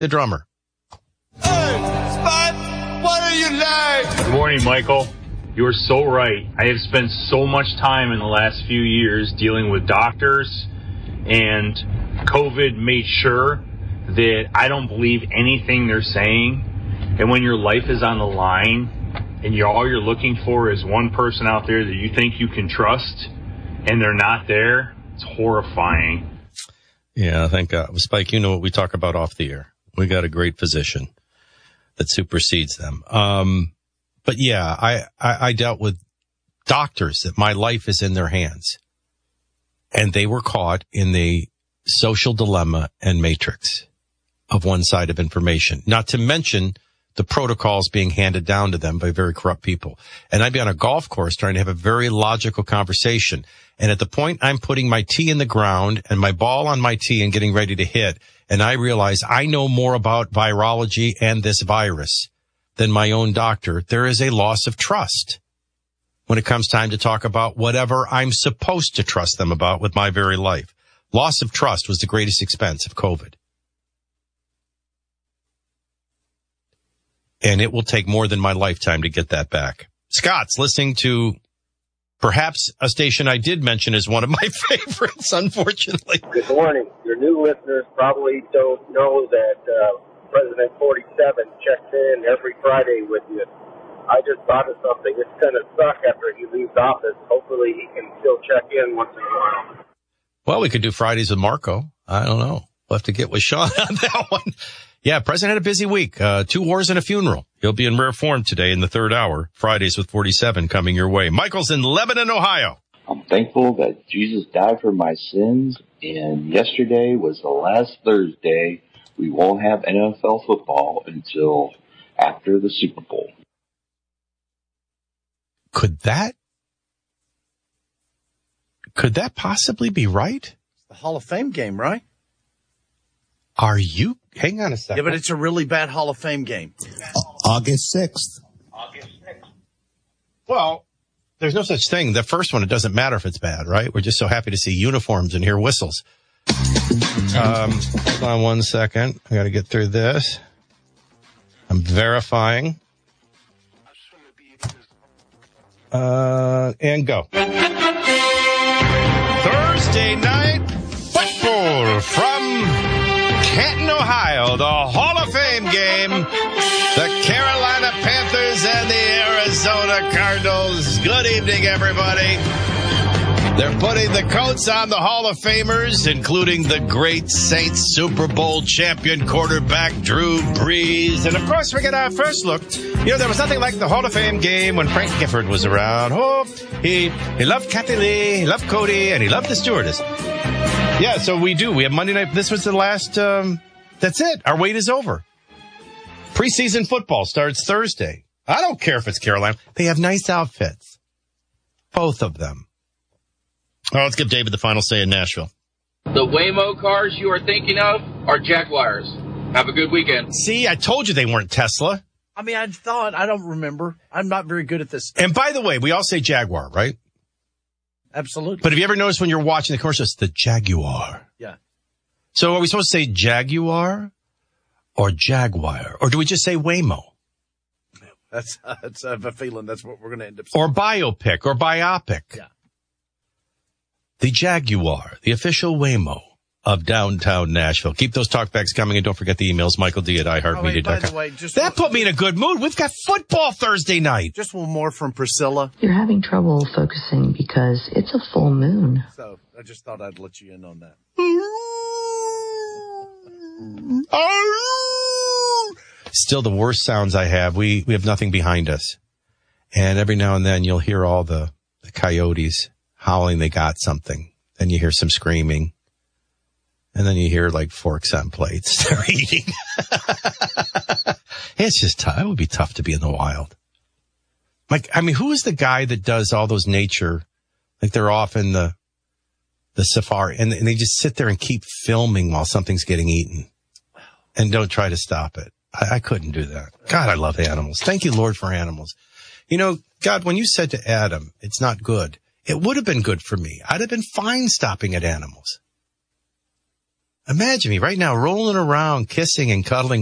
the drummer. Hey, Spot, what are you like? Good morning, Michael. You're so right. I have spent so much time in the last few years dealing with doctors, and COVID made sure that I don't believe anything they're saying. And when your life is on the line and all you're looking for is one person out there that you think you can trust and they're not there, it's horrifying. Yeah, thank God. Spike, you know what we talk about off the air. We got a great physician that supersedes them. But yeah, I dealt with doctors that my life is in their hands, and they were caught in the social dilemma and matrix of one side of information, not to mention the protocols being handed down to them by very corrupt people. And I'd be on a golf course trying to have a very logical conversation. And at the point I'm putting my tee in the ground and my ball on my tee and getting ready to hit, and I realize I know more about virology and this virus than my own doctor, there is a loss of trust when it comes time to talk about whatever I'm supposed to trust them about with my very life. Loss of trust was the greatest expense of COVID. And it will take more than my lifetime to get that back. Scott's listening to perhaps a station I did mention as one of my favorites, unfortunately. Good morning. Your new listeners probably don't know that President 47 checks in every Friday with you. I just thought of something. It's going to suck after he leaves office. Hopefully he can still check in once in a while. Well, we could do Fridays with Marco. I don't know. We'll have to get with Sean on that one. Yeah, President had a busy week. 2 wars and a funeral. He'll be in rare form today in the third hour. Fridays with 47 coming your way. Michael's in Lebanon, Ohio. I'm thankful that Jesus died for my sins, and yesterday was the last Thursday. We won't have NFL football until after the Super Bowl. Could that possibly be right? It's the Hall of Fame game, right? Are you? Hang on a second. Yeah, but it's a really bad Hall of Fame game. August 6th. Well, there's no such thing. The first one, it doesn't matter if it's bad, right? We're just so happy to see uniforms and hear whistles. Hold on 1 second. I got to get through this. I'm verifying. And go. Thursday night football from Canton, Ohio, the Hall of Fame game. The Carolina Panthers and the Arizona Cardinals. Good evening, everybody. They're putting the coats on the Hall of Famers, including the great Saints Super Bowl champion quarterback Drew Brees. And, of course, we get our first look. You know, there was nothing like the Hall of Fame game when Frank Gifford was around. Oh, he loved Kathy Lee, he loved Cody, and he loved the stewardess. Yeah, so we do. We have Monday night. This was the last, that's it. Our wait is over. Preseason football starts Thursday. I don't care if it's Carolina. They have nice outfits. Both of them. Oh, let's give David the final say in Nashville. The Waymo cars you are thinking of are Jaguars. Have a good weekend. See, I told you they weren't Tesla. I mean, I don't remember. I'm not very good at this. And by the way, we all say Jaguar, right? Absolutely. But have you ever noticed when you're watching the commercial, it's the Jaguar? Yeah. So are we supposed to say Jaguar or Jaguar? Or do we just say Waymo? That's I have a feeling that's what we're going to end up saying. Or biopic or biopic. Yeah. The Jaguar, the official Waymo of downtown Nashville. Keep those talkbacks coming, and don't forget the emails, Michael D. at iHeartMedia.com. By the way, that put me in a good mood. We've got football Thursday night. Just one more from Priscilla. You're having trouble focusing because it's a full moon. So I just thought I'd let you in on that. Still the worst sounds I have. We have nothing behind us. And every now and then you'll hear all the coyotes howling they got something. Then you hear some screaming. And then you hear like forks on plates. They're eating. It's just tough. It would be tough to be in the wild. Like, I mean, who is the guy that does all those nature, like they're off in the safari and they just sit there and keep filming while something's getting eaten and don't try to stop it. I couldn't do that. God, I love animals. Thank you, Lord, for animals. You know, God, when you said to Adam, it's not good, it would have been good for me. I'd have been fine stopping at animals. Imagine me right now rolling around, kissing and cuddling